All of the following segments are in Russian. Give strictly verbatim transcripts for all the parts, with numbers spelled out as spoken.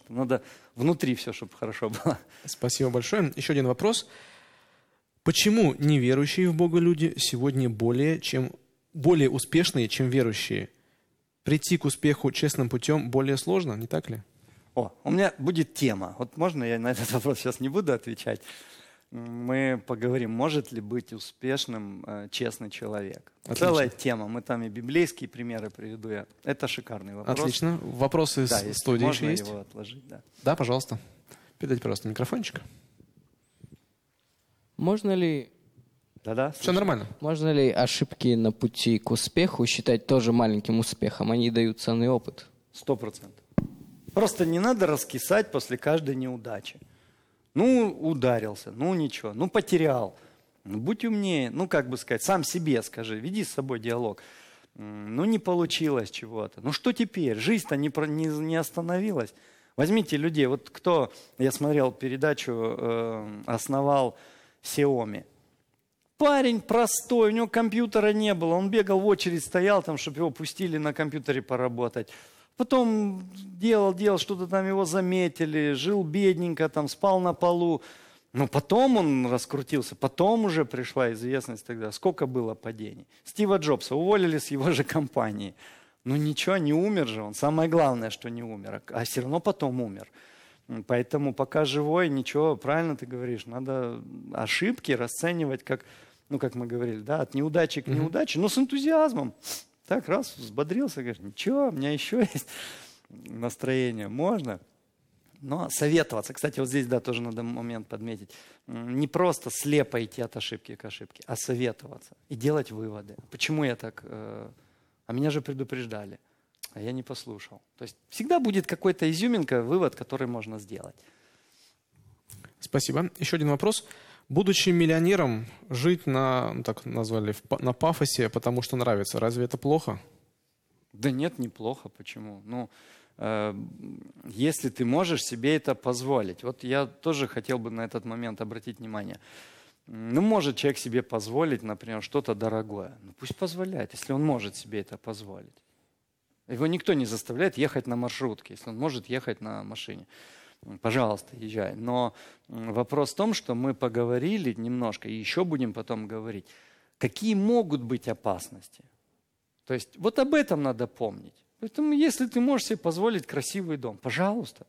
что надо внутри все, чтобы хорошо было. Спасибо большое. Еще один вопрос. Почему неверующие в Бога люди сегодня более, чем, более успешные, чем верующие? Прийти к успеху честным путем более сложно, не так ли? О, у меня будет тема. Вот можно я на этот вопрос сейчас не буду отвечать? Мы поговорим, может ли быть успешным э, честный человек. Отлично. Целая тема. Мы там и библейские примеры приведу я. Это шикарный вопрос. Отлично. Вопросы да, с студии еще есть? Его отложить, да. Да, пожалуйста. Передайте, пожалуйста, микрофончик. Можно ли... Да-да. Все нормально. Можно ли ошибки на пути к успеху считать тоже маленьким успехом? Они дают ценный опыт. Сто процентов. Просто не надо раскисать после каждой неудачи. Ну, ударился, ну ничего, ну потерял. Ну, будь умнее, ну как бы сказать, сам себе скажи, веди с собой диалог. Ну не получилось чего-то. Ну что теперь? Жизнь-то не, не, не остановилась. Возьмите людей, вот кто, я смотрел передачу, э, основал Xiaomi. Парень простой, у него компьютера не было, он бегал в очередь, стоял там, чтобы его пустили на компьютере поработать. Потом делал, делал, что-то там его заметили, жил бедненько, там спал на полу. Но потом он раскрутился, потом уже пришла известность тогда. Сколько было падений? Стива Джобса уволили с его же компании. Ну ничего, не умер же он. Самое главное, что не умер, а все равно потом умер. Поэтому пока живой, ничего, правильно ты говоришь, надо ошибки расценивать как, ну как мы говорили, да, от неудачи к неудаче, но с энтузиазмом. Так, раз, взбодрился, говоришь, ничего, у меня еще есть настроение, можно. Но советоваться, кстати, вот здесь, да, тоже надо момент подметить, не просто слепо идти от ошибки к ошибке, а советоваться и делать выводы. Почему я так, э, а меня же предупреждали, а я не послушал. То есть всегда будет какой-то изюминка, вывод, который можно сделать. Спасибо. Еще один вопрос. Будучи миллионером, жить на, ну, так назвали, на пафосе, потому что нравится, разве это плохо? Да нет, неплохо. Почему? Ну, э, если ты можешь себе это позволить. Вот я тоже хотел бы на этот момент обратить внимание. Ну, может человек себе позволить, например, что-то дорогое. Ну, пусть позволяет, если он может себе это позволить. Его никто не заставляет ехать на маршрутке, если он может ехать на машине. Пожалуйста, езжай. Но вопрос в том, что мы поговорили немножко, и еще будем потом говорить, какие могут быть опасности. То есть вот об этом надо помнить. Поэтому если ты можешь себе позволить красивый дом, пожалуйста,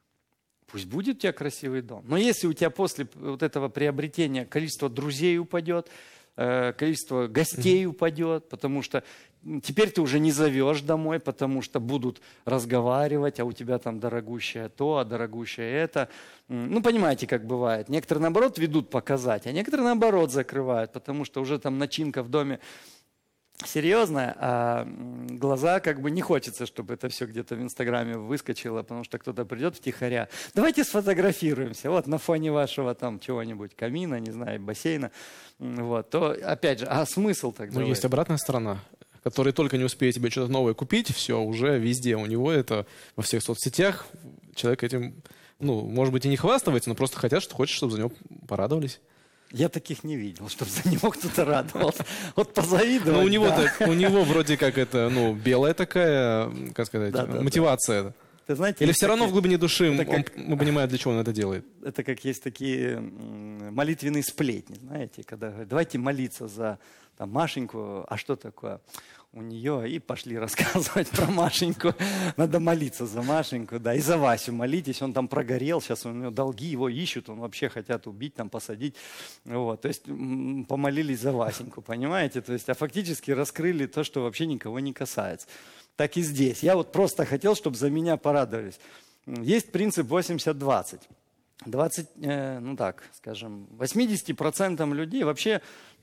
пусть будет у тебя красивый дом. Но если у тебя после вот этого приобретения количество друзей упадет, количество гостей упадет, потому что теперь ты уже не зовешь домой, потому что будут разговаривать, а у тебя там дорогущее то, а дорогущее это. Ну, понимаете, как бывает. Некоторые, наоборот, ведут показать, а некоторые, наоборот, закрывают, потому что уже там начинка в доме серьезная, а глаза как бы не хочется, чтобы это все где-то в Инстаграме выскочило, потому что кто-то придет втихаря. Давайте сфотографируемся, вот на фоне вашего там чего-нибудь, камина, не знаю, бассейна. Вот, то, опять же, а смысл тогда? Ну, есть обратная сторона, который только не успеет тебе что-то новое купить, все, уже везде у него это, во всех соцсетях, человек этим, ну, может быть, и не хвастается, но просто хотят, что хочет, чтобы за него порадовались. Я таких не видел, чтобы за него кто-то радовался. Вот позавидовать. Ну, у него, да. так, у него вроде как это, ну, белая такая, как сказать, да, да, мотивация. Да. Ты знаете, или все равно такие... в глубине души он, как... мы понимаем, для чего он это делает. Это как есть такие молитвенные сплетни, знаете, когда говорят, давайте молиться за там, Машеньку, а что такое у нее, и пошли рассказывать про Машеньку. Надо молиться за Машеньку, да, и за Васю молитесь, он там прогорел, сейчас у него долги, его ищут, он вообще хотят убить, там посадить. Вот. То есть помолились за Васеньку, понимаете? То есть, а фактически раскрыли то, что вообще никого не касается. Так и здесь. Я вот просто хотел, чтобы за меня порадовались. Есть принцип восемьдесят двадцать. двадцать, э, ну так, скажем, восемьдесят процентов людей вообще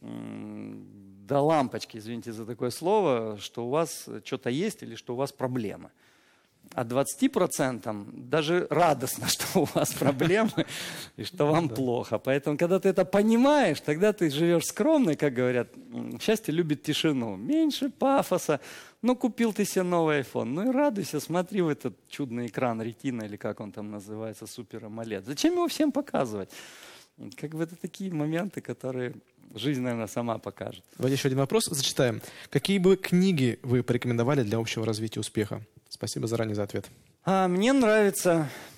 э, до лампочки, извините за такое слово, что у вас что-то есть или что у вас проблемы. А двадцати процентам даже радостно, что у вас проблемы и что вам плохо. Поэтому, когда ты это понимаешь, тогда ты живешь скромно, как говорят, счастье любит тишину. Меньше пафоса. Ну, купил ты себе новый iPhone. Ну и радуйся, смотри в этот чудный экран ретина, или как он там называется, супер амолед. Зачем его всем показывать? Как бы это такие моменты, которые жизнь, наверное, сама покажет. Давайте еще один вопрос зачитаем. Какие бы книги вы порекомендовали для общего развития успеха? Спасибо заранее за ответ. А, мне нравится